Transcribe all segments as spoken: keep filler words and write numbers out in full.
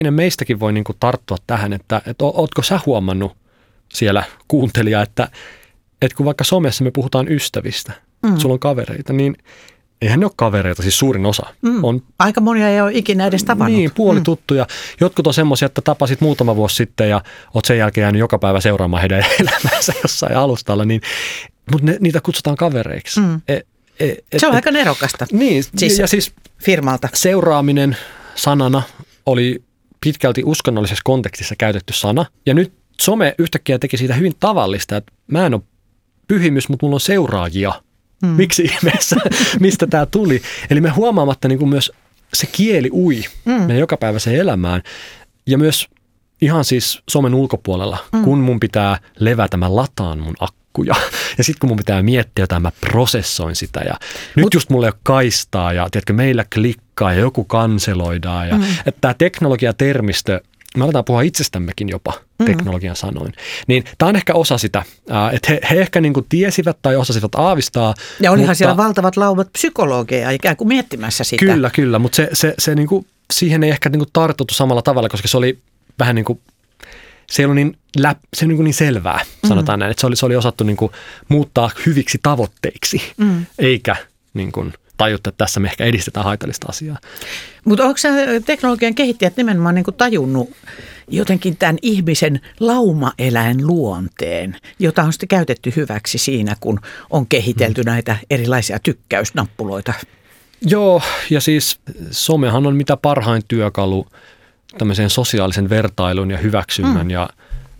Meistäkin voi niin kuin tarttua tähän, että, että ootko sä huomannut siellä kuuntelija, että, että kun vaikka somessa me puhutaan ystävistä, mm. sulla on kavereita, niin eihän ne ole kavereita, siis suurin osa. Mm. On, Aika monia ei ole ikinä edes tavannut. Niin, puolituttuja. Mm. Jotkut on semmoisia, että tapasit muutama vuosi sitten ja oot sen jälkeen jäänyt joka päivä seuraamaan heidän elämänsä jossain alustalla, niin, mutta ne, niitä kutsutaan kavereiksi. Mm. E, e, et, Se on et, aika nerokasta. Niin, siis ja siis firmalta. Seuraaminen sanana oli pitkälti uskonnollisessa kontekstissa käytetty sana. Ja nyt some yhtäkkiä teki siitä hyvin tavallista, että mä en ole pyhimys, mutta mulla on seuraajia. Hmm. Miksi ihmeessä? Mistä tämä tuli? Eli me huomaamatta niin kuin myös se kieli ui hmm. meidän jokapäiväiseen elämään. Ja myös ihan siis somen ulkopuolella, hmm. kun mun pitää levätä, mä lataan mun akkuja. Ja sitten kun mun pitää miettiä jotain, mä prosessoin sitä. Ja nyt Mut, just mulla ei ole kaistaa ja tiedätkö, meillä klikkaa ja joku kanseloidaan. Ja, hmm. että tämä teknologiatermistö, me aletaan puhua itsestämmekin jopa mm-hmm. teknologian sanoin. Niin tämä on ehkä osa sitä, että he, he ehkä niin kuin tiesivät tai osasivat aavistaa. Ja olihan mutta, siellä valtavat laumat psykologeja ikään kuin miettimässä sitä. Kyllä, kyllä, mutta se, se, se niin kuin, siihen ei ehkä niin kuin tartuttu samalla tavalla, koska se oli vähän niin kuin, se ei ollut niin, läp, se niin, kuin niin selvää, sanotaan mm-hmm. näin. Että se oli, se oli osattu niin kuin muuttaa hyviksi tavoitteiksi, mm-hmm. eikä niin kuin tajutta, että tässä me ehkä edistetään haitallista asiaa. Mutta onko teknologian kehittäjät nimenomaan niin kuin tajunnut jotenkin tämän ihmisen laumaeläin luonteen, jota on sitten käytetty hyväksi siinä, kun on kehitelty hmm. näitä erilaisia tykkäysnappuloita? Joo, ja siis somehan on mitä parhain työkalu tämmöiseen sosiaalisen vertailun ja hyväksynnän hmm. ja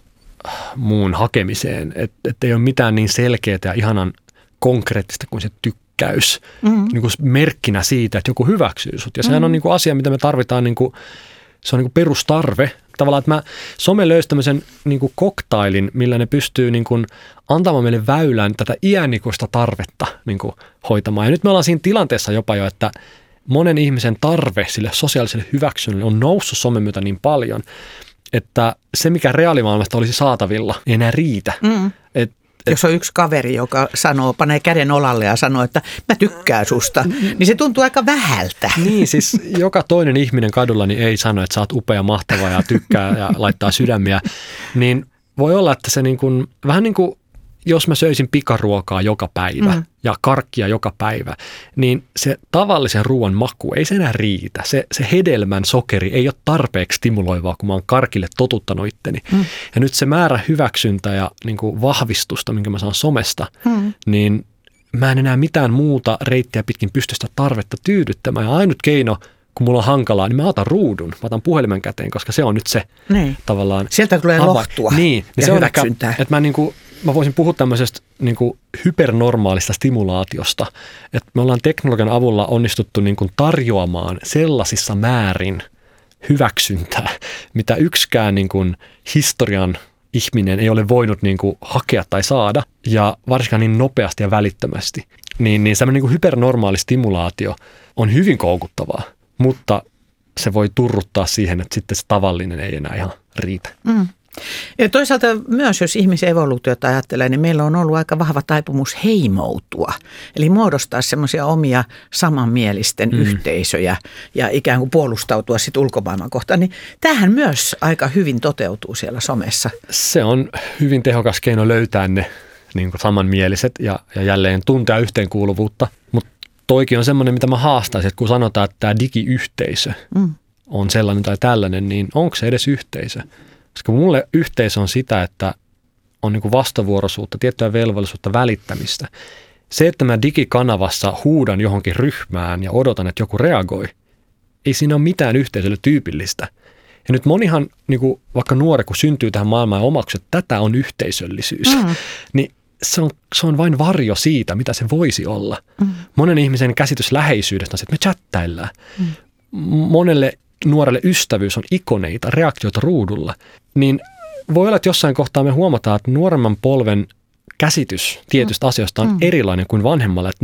muun hakemiseen. Että et ei ole mitään niin selkeää ja ihanan konkreettista kuin se tykkäys. Mm-hmm. Niin kuin merkkinä siitä, että joku hyväksyy sut. Ja sehän mm-hmm. on niin kuin asia, mitä me tarvitaan, niin kuin, se on niin kuin perustarve. Tavallaan, että mä, some löysi tämmöisen niin kuin koktailin, millä ne pystyy niin kuin antamaan meille väylän tätä iänikuista tarvetta niin kuin hoitamaan. Ja nyt me ollaan siinä tilanteessa jopa jo, että monen ihmisen tarve sille sosiaaliselle hyväksynnälle on noussut somen myötä niin paljon, että se, mikä reaalimaailmasta olisi saatavilla, ei enää riitä. Mm-hmm. Et Jos on yksi kaveri, joka sanoo, panee käden olalle ja sanoo, että mä tykkään susta, niin se tuntuu aika vähältä. Niin, siis joka toinen ihminen kadulla niin ei sano, että sä oot upea, mahtava ja tykkää ja laittaa sydämiä. Niin voi olla, että se niin kuin, vähän niin kuin, jos mä söisin pikaruokaa joka päivä mm. ja karkkia joka päivä, niin se tavallisen ruoan maku ei se enää riitä. Se, se hedelmän sokeri ei ole tarpeeksi stimuloivaa, kun mä oon karkille totuttanut itteni. Mm. Ja nyt se määrä hyväksyntä ja niin kuin vahvistusta, minkä mä saan somesta, mm. niin mä en enää mitään muuta reittiä pitkin pysty sitä tarvetta tyydyttämään. Ja ainut keino, kun mulla on hankalaa, niin mä otan ruudun, mä otan puhelimen käteen, koska se on nyt se niin. tavallaan. Sieltä tulee ava- lohtua niin, ja se hyväksyntää. On ehkä, että mä niin kuin Mä voisin puhua tämmöisestä niin kuin hypernormaalista stimulaatiosta, että me ollaan teknologian avulla onnistuttu niin kuin tarjoamaan sellaisissa määrin hyväksyntää, mitä yksikään niin kuin historian ihminen ei ole voinut niin kuin hakea tai saada, ja varsinkaan niin nopeasti ja välittömästi. Niin, niin semmoinen niin kuin hypernormaali stimulaatio on hyvin koukuttavaa, mutta se voi turruttaa siihen, että sitten se tavallinen ei enää ihan riitä. Mm. Ja toisaalta myös, jos ihmisen evoluutiota ajattelee, niin meillä on ollut aika vahva taipumus heimoutua. Eli muodostaa semmoisia omia samanmielisten mm. yhteisöjä ja ikään kuin puolustautua sitten ulkomaailman kohtaan. Niin tämähän myös aika hyvin toteutuu siellä somessa. Se on hyvin tehokas keino löytää ne niin kuin samanmieliset ja, ja jälleen tuntea yhteenkuuluvuutta. Mutta toikin on semmoinen, mitä mä haastaisin, että kun sanotaan, että tämä digiyhteisö mm. on sellainen tai tällainen, niin onko se edes yhteisö? Koska mulle yhteisö on sitä, että on niin kuin vastavuoroisuutta, tiettyä velvollisuutta, välittämistä. Se, että mä digikanavassa huudan johonkin ryhmään ja odotan, että joku reagoi, ei siinä ole mitään yhteisölle tyypillistä. Ja nyt monihan, niin kuin vaikka nuori, kun syntyy tähän maailmaan ja omaksuu, että tätä on yhteisöllisyys, mm. niin se on, se on vain varjo siitä, mitä se voisi olla. Mm. Monen ihmisen käsitys läheisyydestä on se, että me chattaillaan. Mm. Monelle nuorelle ystävyys on ikoneita, reaktioita ruudulla, niin voi olla, että jossain kohtaa me huomataan, että nuoremman polven käsitys tietystä mm. asioista on mm. erilainen kuin vanhemmalla, että ne on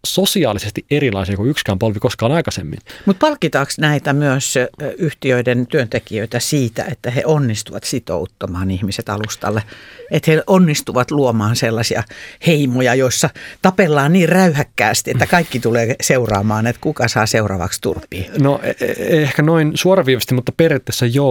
sosiaalisesti erilaisia kuin yksikään polvi koskaan aikaisemmin. Mutta palkitaanko näitä myös yhtiöiden työntekijöitä siitä, että he onnistuvat sitouttamaan ihmiset alustalle? Että he onnistuvat luomaan sellaisia heimoja, joissa tapellaan niin räyhäkkäästi, että kaikki tulee seuraamaan, että kuka saa seuraavaksi turpiin? No ehkä noin suoraviivasti, mutta periaatteessa joo.